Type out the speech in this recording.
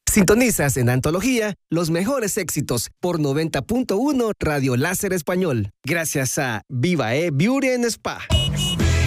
Sintonizas en Antología los mejores éxitos por 90.1 Radio Láser Español. Gracias a Viva Beauty and Spa.